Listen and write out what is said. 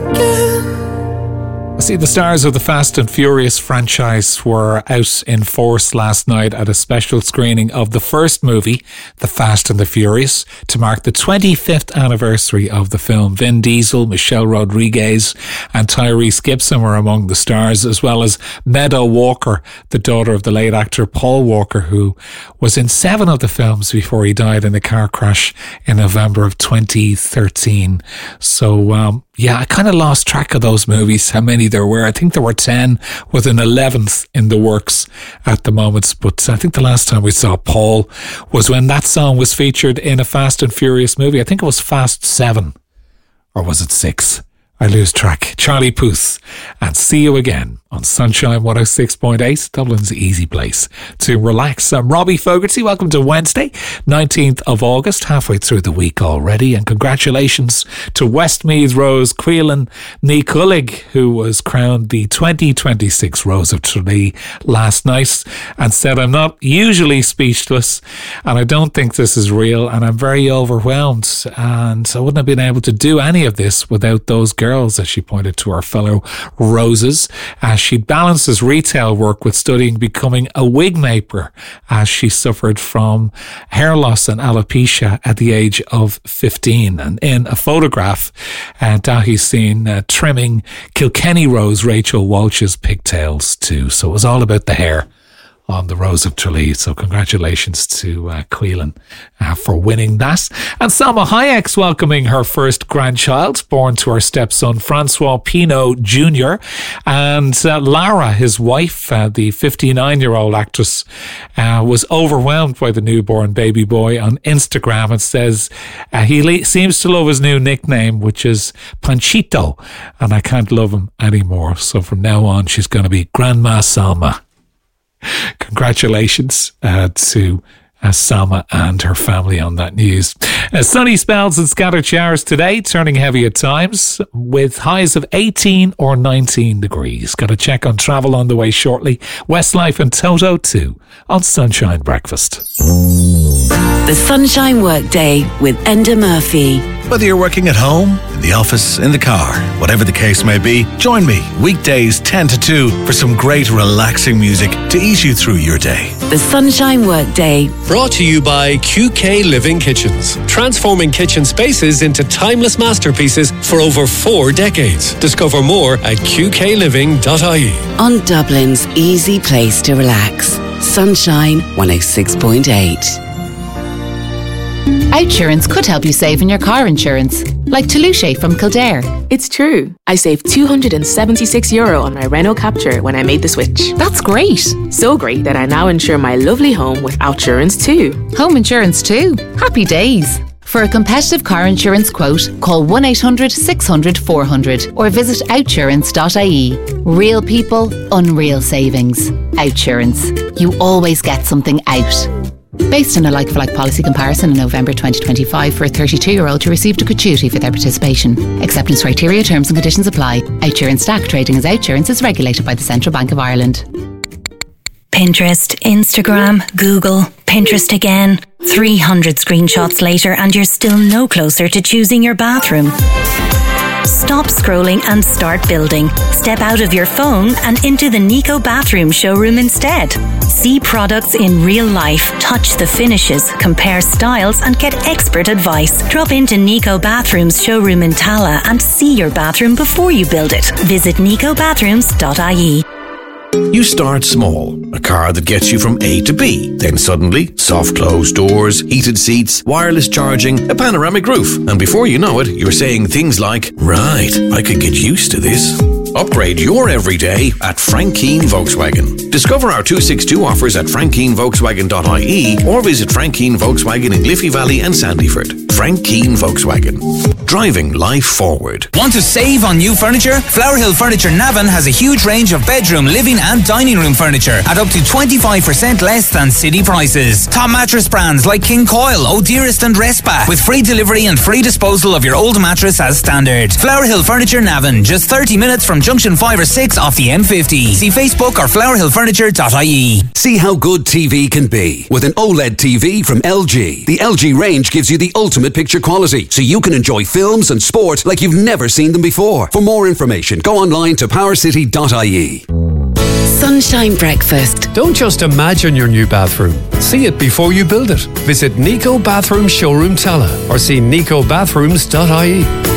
See, the stars of the Fast and Furious franchise were out in force last night at a special screening of the first movie, The Fast and the Furious, to mark the 25th anniversary of the film. Vin Diesel, Michelle Rodriguez and Tyrese Gibson were among the stars, as well as Meadow Walker, the daughter of the late actor Paul Walker, who was in 7 of the films before he died in a car crash in November of 2013. So, yeah, I kind of lost track of those movies, how many there were. I think there were 10 with an 11th in the works at the moment. But I think the last time we saw Paul was when that song was featured in a Fast and Furious movie. I think it was Fast 7. Or was it 6? I lose track. Charlie Puth and See You Again on Sunshine 106.8, Dublin's easy place to relax. I'm Robbie Fogarty. Welcome to Wednesday, 19th of August, halfway through the week already. And congratulations to Westmeath Rose Quillan Ní Cullig, who was crowned the 2026 Rose of Tralee last night, and said, I'm not usually speechless and I don't think this is real and I'm very overwhelmed and I wouldn't have been able to do any of this without those girls, as she pointed to her fellow Roses, as she balances retail work with studying becoming a wig maker, as she suffered from hair loss and alopecia at the age of 15. And in a photograph, Dahi's seen trimming Kilkenny Rose Rachel Walsh's pigtails too. So it was all about the hair on the Rose of Tralee. So congratulations to Quillan for winning that. And Salma Hayek's welcoming her first grandchild, born to her stepson Francois Pinault Jr. And Lara, his wife, the 59-year-old actress, was overwhelmed by the newborn baby boy on Instagram and says he seems to love his new nickname, which is Panchito, and I can't love him anymore. So from now on, she's going to be Grandma Salma. Congratulations to Salma and her family on that news. Sunny spells and scattered showers today, turning heavy at times, with highs of 18 or 19 degrees. Got a check on travel on the way shortly. Westlife and Toto too on Sunshine Breakfast. The Sunshine Workday with Enda Murphy. Whether you're working at home, in the office, in the car, whatever the case may be, join me weekdays 10 to 2 for some great relaxing music to ease you through your day. The Sunshine Workday. Brought to you by QK Living Kitchens. Transforming kitchen spaces into timeless masterpieces for over 4 decades. Discover more at qkliving.ie. On Dublin's easy place to relax. Sunshine 106.8. Outsurance could help you save in your car insurance, like Toulouse from Kildare. It's true. I saved €276 on my Renault Captur when I made the switch. That's great. So great that I now insure my lovely home with Outsurance too. Home insurance too. Happy days. For a competitive car insurance quote, call 1-800-600-400 or visit outsurance.ie. Real people, unreal savings. Outsurance. You always get something out. Based on a like-for-like policy comparison in November 2025 for a 32-year-old who received a gratuity for their participation. Acceptance criteria, terms and conditions apply. Outsurance DAC trading as Outsurance is regulated by the Central Bank of Ireland. Pinterest, Instagram, Google, Pinterest again. 300 screenshots later and you're still no closer to choosing your bathroom. Stop scrolling and start building. Step out of your phone and into the Nico Bathroom showroom instead. See products in real life, touch the finishes, compare styles and get expert advice. Drop into Nico Bathroom's showroom in Tala and see your bathroom before you build it. Visit nicobathrooms.ie. You start small, a car that gets you from A to B. Then suddenly, soft closed doors, heated seats, wireless charging, a panoramic roof. And before you know it, you're saying things like, right, I could get used to this. Upgrade your everyday at Frank Keane Volkswagen. Discover our 262 offers at frankkeanevolkswagen.ie or visit Frank Keane Volkswagen in Liffey Valley and Sandyford. Frank Keane Volkswagen. Driving life forward. Want to save on new furniture? Flower Hill Furniture Navan has a huge range of bedroom, living and dining room furniture at up to 25% less than city prices. Top mattress brands like King Coil, O'Dearest and Respa with free delivery and free disposal of your old mattress as standard. Flower Hill Furniture Navan, just 30 minutes from junction 5 or 6 off the M50. See Facebook or flowerhillfurniture.ie. See how good TV can be with an OLED TV from LG. The LG range gives you the ultimate picture quality, so you can enjoy films and sport like you've never seen them before. For more information, go online to powercity.ie. Sunshine Breakfast. Don't just imagine your new bathroom. See it before you build it. Visit Nico Bathroom Showroom Tala or see nicobathrooms.ie.